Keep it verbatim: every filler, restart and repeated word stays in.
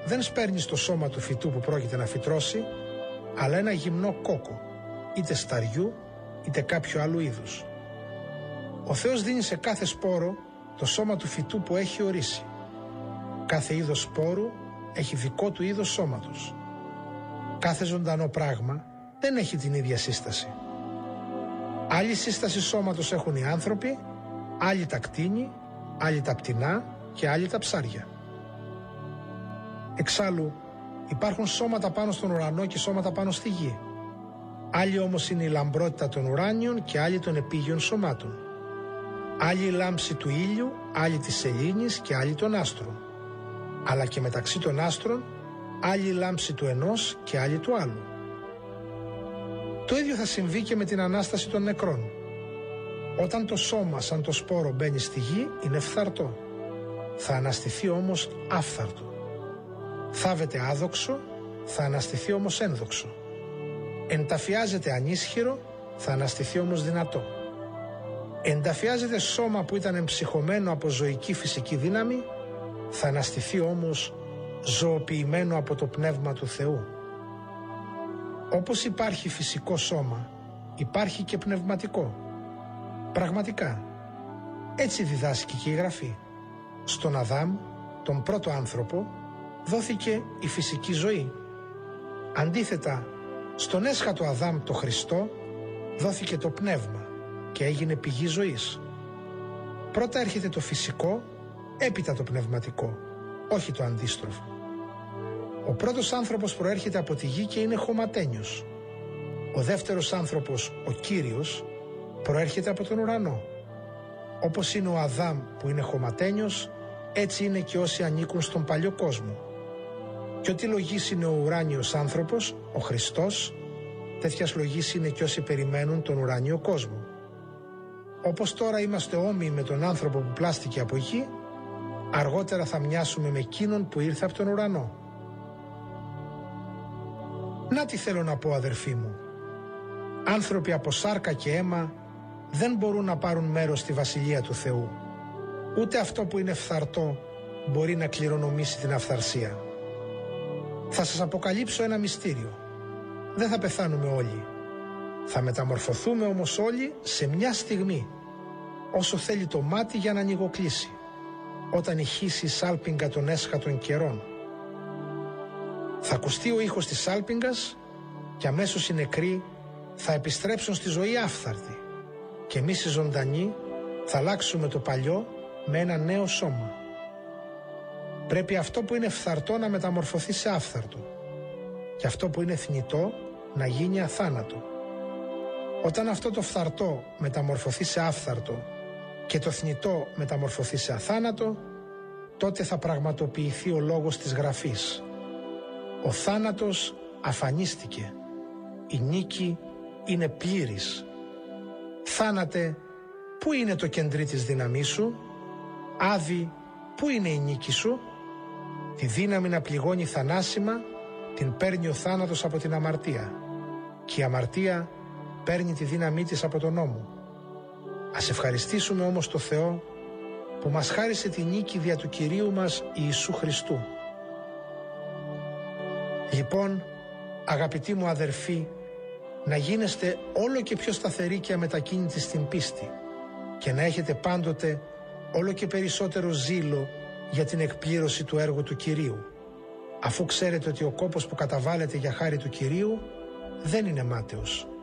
δεν σπέρνει στο σώμα του φυτού που πρόκειται να φυτρώσει, αλλά ένα γυμνό κόκο, είτε σταριού είτε κάποιο άλλου είδους. Ο Θεός δίνει σε κάθε σπόρο το σώμα του φυτού που έχει ορίσει. Κάθε είδος σπόρου έχει δικό του είδος σώματος. Κάθε ζωντανό πράγμα δεν έχει την ίδια σύσταση. Άλλη σύσταση σώματος έχουν οι άνθρωποι, άλλοι τα κτήνη, άλλοι τα πτηνά και άλλοι τα ψάρια. Εξάλλου υπάρχουν σώματα πάνω στον ουρανό και σώματα πάνω στη γη. Άλλοι όμως είναι η λαμπρότητα των ουράνιων και άλλοι των επίγειων σωμάτων. Άλλη η λάμψη του ήλιου, άλλη της σελήνης και άλλη των άστρων. Αλλά και μεταξύ των άστρων, άλλη η λάμψη του ενός και άλλη του άλλου. Το ίδιο θα συμβεί και με την Ανάσταση των νεκρών. Όταν το σώμα σαν το σπόρο μπαίνει στη γη, είναι φθαρτό. Θα αναστηθεί όμως άφθαρτο. Θάβεται άδοξο, θα αναστηθεί όμως ένδοξο. Ενταφιάζεται ανίσχυρο, θα αναστηθεί όμως δυνατό. Ενταφιάζεται σώμα που ήταν εμψυχωμένο από ζωική φυσική δύναμη, θα αναστηθεί όμως ζωοποιημένο από το Πνεύμα του Θεού. Όπως υπάρχει φυσικό σώμα, υπάρχει και πνευματικό. Πραγματικά, έτσι διδάσκει και η Γραφή. Στον Αδάμ, τον πρώτο άνθρωπο, δόθηκε η φυσική ζωή. Αντίθετα, στον έσχατο Αδάμ το Χριστό, δόθηκε το πνεύμα και έγινε πηγή ζωής. Πρώτα έρχεται το φυσικό, έπειτα το πνευματικό, όχι το αντίστροφο. Ο πρώτος άνθρωπος προέρχεται από τη γη και είναι χωματένιος. Ο δεύτερος άνθρωπος, ο Κύριος, προέρχεται από τον ουρανό. Όπως είναι ο Αδάμ που είναι χωματένιος, έτσι είναι και όσοι ανήκουν στον παλιό κόσμο. Και ό,τι λογής είναι ο ουράνιος άνθρωπος, ο Χριστός, τέτοιας λογής είναι και όσοι περιμένουν τον ουράνιο κόσμο. Όπως τώρα είμαστε όμοιοι με τον άνθρωπο που πλάστηκε από γη, αργότερα θα μοιάσουμε με εκείνον που ήρθε από τον ουρανό. Να τι θέλω να πω, αδερφοί μου. Άνθρωποι από σάρκα και αίμα δεν μπορούν να πάρουν μέρος στη Βασιλεία του Θεού. Ούτε αυτό που είναι φθαρτό μπορεί να κληρονομήσει την αυθαρσία. Θα σας αποκαλύψω ένα μυστήριο. Δεν θα πεθάνουμε όλοι. Θα μεταμορφωθούμε όμως όλοι σε μια στιγμή, όσο θέλει το μάτι για να ανοιγοκλείσει, όταν ηχήσει η σάλπιγγα των έσχατων καιρών. Θα ακουστεί ο ήχος της σάλπιγγας και αμέσως οι νεκροί θα επιστρέψουν στη ζωή άφθαρτη και εμείς οι ζωντανοί θα αλλάξουμε το παλιό με ένα νέο σώμα. Πρέπει αυτό που είναι φθαρτό να μεταμορφωθεί σε άφθαρτο και αυτό που είναι θνητό να γίνει αθάνατο. Όταν αυτό το φθαρτό μεταμορφωθεί σε άφθαρτο και το θνητό μεταμορφωθεί σε αθάνατο, τότε θα πραγματοποιηθεί ο λόγος της Γραφής. Ο θάνατος αφανίστηκε. Η νίκη είναι πλήρης. Θάνατε, πού είναι το κεντρί της δύναμής σου? Άδη, πού είναι η νίκη σου? Τη δύναμη να πληγώνει θανάσιμα την παίρνει ο θάνατος από την αμαρτία και η αμαρτία παίρνει τη δύναμή της από τον νόμο. Ας ευχαριστήσουμε όμως το Θεό που μας χάρισε τη νίκη δια του Κυρίου μας Ιησού Χριστού. Λοιπόν, αγαπητοί μου αδερφοί, να γίνεστε όλο και πιο σταθεροί και αμετακίνητοι στην πίστη και να έχετε πάντοτε όλο και περισσότερο ζήλο για την εκπλήρωση του έργου του Κυρίου, αφού ξέρετε ότι ο κόπος που καταβάλλεται για χάρη του Κυρίου δεν είναι μάταιος.